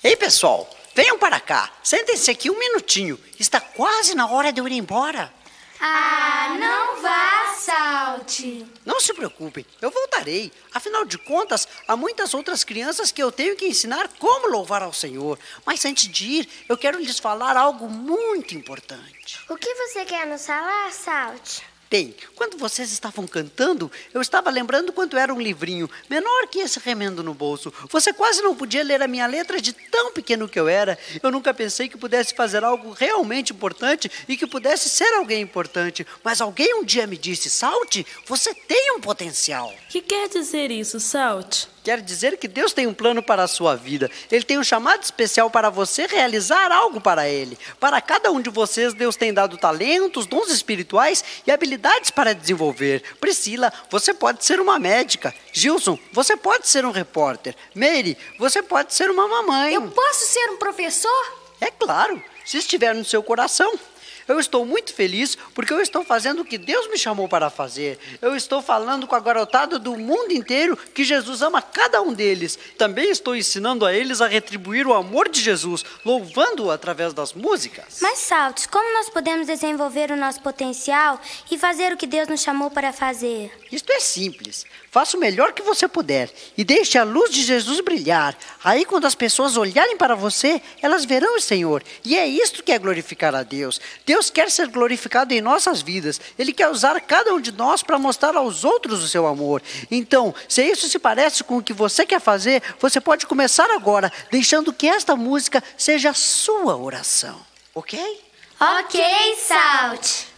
Ei, pessoal, venham para cá. Sentem-se aqui um minutinho. Está quase na hora de eu ir embora. Ah, não vá, Salt. Não se preocupem, eu voltarei. Afinal de contas, há muitas outras crianças que eu tenho que ensinar como louvar ao Senhor. Mas antes de ir, eu quero lhes falar algo muito importante. O que você quer nos falar, Salt? Bem, quando vocês estavam cantando, eu estava lembrando quanto era um livrinho, menor que esse remendo no bolso. Você quase não podia ler a minha letra de tão pequeno que eu era. Eu nunca pensei que pudesse fazer algo realmente importante e que pudesse ser alguém importante. Mas alguém um dia me disse, Salt, você tem um potencial. O que quer dizer isso, Salt? Quer dizer que Deus tem um plano para a sua vida. Ele tem um chamado especial para você realizar algo para Ele. Para cada um de vocês, Deus tem dado talentos, dons espirituais e habilidades para desenvolver. Priscila, você pode ser uma médica. Gilson, você pode ser um repórter. Mary, você pode ser uma mamãe. Eu posso ser um professor? É claro, se estiver no seu coração. Eu estou muito feliz porque eu estou fazendo o que Deus me chamou para fazer. Eu estou falando com a garotada do mundo inteiro que Jesus ama cada um deles. Também estou ensinando a eles a retribuir o amor de Jesus, louvando-o através das músicas. Mas, Salt, como nós podemos desenvolver o nosso potencial e fazer o que Deus nos chamou para fazer? Isto é simples. Faça o melhor que você puder e deixe a luz de Jesus brilhar. Aí, quando as pessoas olharem para você, elas verão o Senhor. E é isto que é glorificar a Deus. Deus quer ser glorificado em nossas vidas. Ele quer usar cada um de nós para mostrar aos outros o seu amor. Então, se isso se parece com o que você quer fazer, você pode começar agora, deixando que esta música seja a sua oração. Ok? Ok, Salt.